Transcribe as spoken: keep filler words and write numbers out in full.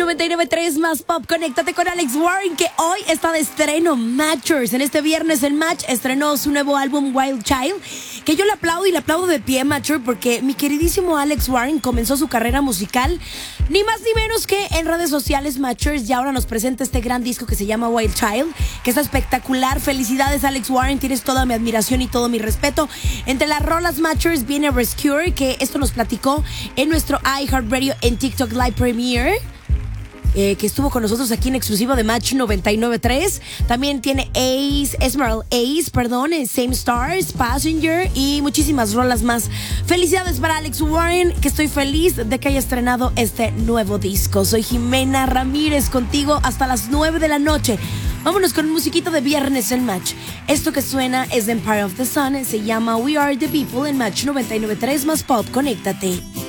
noventa y nueve punto tres más pop. Conéctate con Alex Warren, que hoy está de estreno. Matchers. En este viernes el Match estrenó su nuevo álbum Wild Child, que yo le aplaudo y le aplaudo de pie, Matcher, porque mi queridísimo Alex Warren comenzó su carrera musical ni más ni menos que en redes sociales, Matchers, y ahora nos presenta este gran disco que se llama Wild Child, que está espectacular. Felicidades, Alex Warren, tienes toda mi admiración y todo mi respeto. Entre las rolas, Matchers, viene Rescue, que esto nos platicó en nuestro iHeartRadio en TikTok Live Premiere, Eh, que estuvo con nosotros aquí en exclusivo de Match noventa y nueve punto tres. También tiene Ace, Esmeralda Ace, perdón, Same Stars, Passenger y muchísimas rolas más. Felicidades para Alex Warren, que estoy feliz de que haya estrenado este nuevo disco. Soy Jimena Ramírez, contigo hasta las nueve de la noche. Vámonos con un musiquito de viernes en Match. Esto que suena es Empire of the Sun, se llama We Are the People en Match noventa y nueve punto tres más pop. Conéctate.